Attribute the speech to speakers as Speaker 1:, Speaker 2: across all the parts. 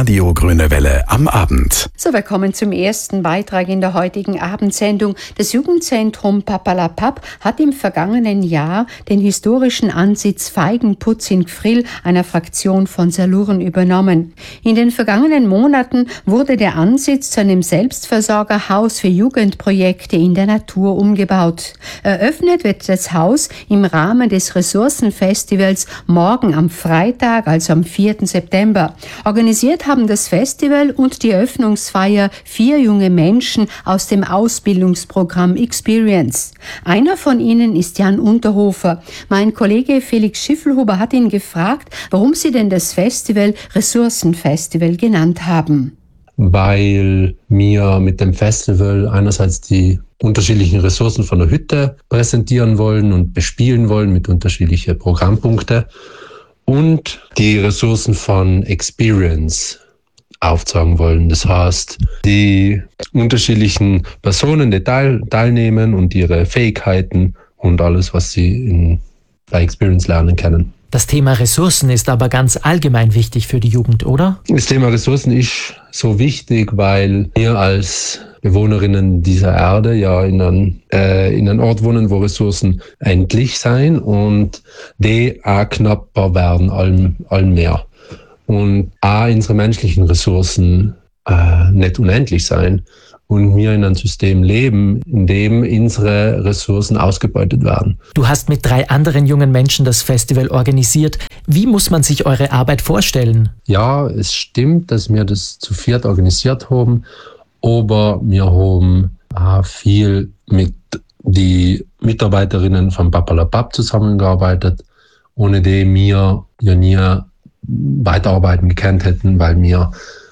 Speaker 1: Radio Grüne Welle am Abend.
Speaker 2: So, wir kommen zum ersten Beitrag in der heutigen Abendsendung. Das Jugendzentrum Papperlapapp hat im vergangenen Jahr den historischen Ansitz Feigenputz in Gfrill, einer Fraktion von Saluren, übernommen. In den vergangenen Monaten wurde der Ansitz zu einem Selbstversorgerhaus für Jugendprojekte in der Natur umgebaut. Eröffnet wird das Haus im Rahmen des Ressourcenfestivals morgen am Freitag, also am 4. September. Organisiert haben das Festival und die Eröffnungsfeier 4 junge Menschen aus dem Ausbildungsprogramm Experience. Einer von ihnen ist Jan Unterhofer. Mein Kollege Felix Schiffelhuber hat ihn gefragt, warum sie denn das Festival Ressourcenfestival genannt haben.
Speaker 3: Weil wir mit dem Festival einerseits die unterschiedlichen Ressourcen von der Hütte präsentieren wollen und bespielen wollen mit unterschiedlichen Programmpunkten und die Ressourcen von Experience aufzeigen wollen. Das heißt, die unterschiedlichen Personen, die teilnehmen und ihre Fähigkeiten und alles, was sie bei Experience lernen können.
Speaker 4: Das Thema Ressourcen ist aber ganz allgemein wichtig für die Jugend, oder? Das
Speaker 3: Thema Ressourcen ist so wichtig, weil wir als Bewohnerinnen dieser Erde ja in einem Ort wohnen, wo Ressourcen endlich sein und die auch knapper werden, allem mehr. Und auch unsere menschlichen Ressourcen nicht unendlich sein. Und wir in einem System leben, in dem unsere Ressourcen ausgebeutet werden.
Speaker 4: Du hast mit 3 anderen jungen Menschen das Festival organisiert. Wie muss man sich eure Arbeit vorstellen?
Speaker 3: Ja, es stimmt, dass wir das zu 4 organisiert haben. Aber wir haben auch viel mit den Mitarbeiterinnen von Papperlapapp zusammengearbeitet, ohne die wir ja nie weiterarbeiten gekannt hätten, weil wir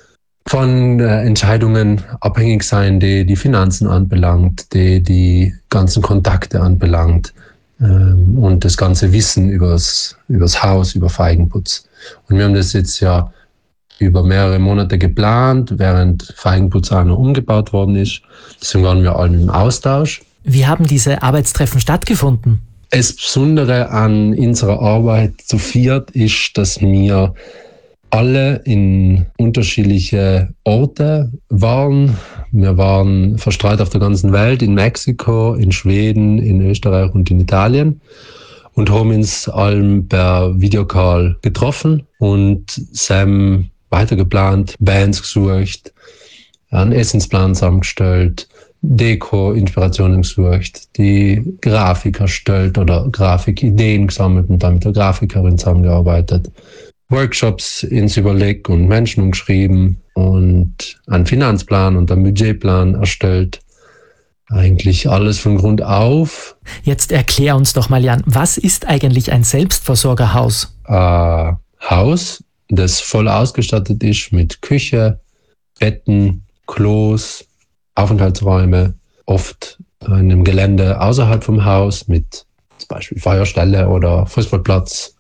Speaker 3: von Entscheidungen abhängig sein, die Finanzen anbelangt, die ganzen Kontakte anbelangt und das ganze Wissen übers Haus, über Feigenputz. Und wir haben das jetzt ja über mehrere Monate geplant, während Feigenputz auch noch umgebaut worden ist. Deswegen waren wir alle im Austausch.
Speaker 4: Wie haben diese Arbeitstreffen stattgefunden?
Speaker 3: Das Besondere an unserer Arbeit zu 4 ist, dass wir alle in unterschiedliche Orte waren. Wir waren verstreut auf der ganzen Welt, in Mexiko, in Schweden, in Österreich und in Italien und haben uns allem per Videocall getroffen und Sam weitergeplant, Bands gesucht, einen Essensplan zusammengestellt, Deko-Inspirationen gesucht, die Grafik erstellt oder Grafikideen gesammelt und dann mit der Grafikerin zusammengearbeitet. Workshops ins Überleg und Menschen umgeschrieben und einen Finanzplan und einen Budgetplan erstellt. Eigentlich alles von Grund auf.
Speaker 4: Jetzt erklär uns doch mal, Jan, was ist eigentlich ein Selbstversorgerhaus?
Speaker 3: Ein Haus, das voll ausgestattet ist mit Küche, Betten, Klos, Aufenthaltsräume, oft in einem Gelände außerhalb vom Haus mit zum Beispiel Feuerstelle oder Fußballplatz.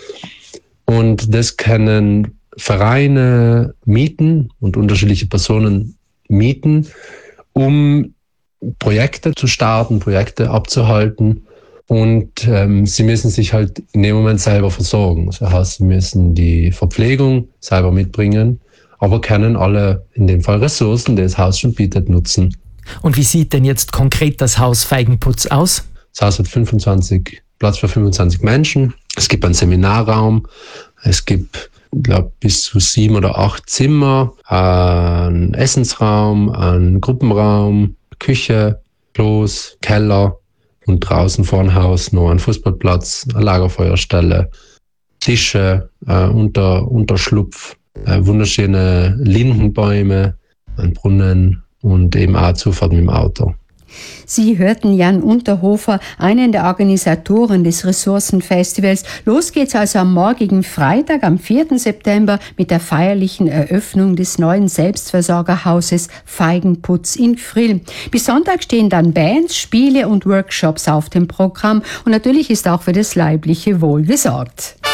Speaker 3: Und das können Vereine mieten und unterschiedliche Personen mieten, um Projekte zu starten, Projekte abzuhalten. Und sie müssen sich halt in dem Moment selber versorgen. Das heißt, sie müssen die Verpflegung selber mitbringen, aber können alle, in dem Fall Ressourcen, die das Haus schon bietet, nutzen.
Speaker 4: Und wie sieht denn jetzt konkret das Haus Feigenputz aus?
Speaker 3: Das Haus hat Platz für 25 Menschen. Es gibt einen Seminarraum. Es gibt, glaube ich, bis zu 7 oder 8 Zimmer, einen Essensraum, einen Gruppenraum, Küche, Klos, Keller und draußen vor dem Haus noch ein Fußballplatz, eine Lagerfeuerstelle, Tische, Unterschlupf, wunderschöne Lindenbäume, ein Brunnen und eben auch Zufahrt mit dem Auto.
Speaker 2: Sie hörten Jan Unterhofer, einen der Organisatoren des Ressourcenfestivals. Los geht's also am morgigen Freitag, am 4. September, mit der feierlichen Eröffnung des neuen Selbstversorgerhauses Feigenputz in Gfrill. Bis Sonntag stehen dann Bands, Spiele und Workshops auf dem Programm und natürlich ist auch für das leibliche Wohl gesorgt.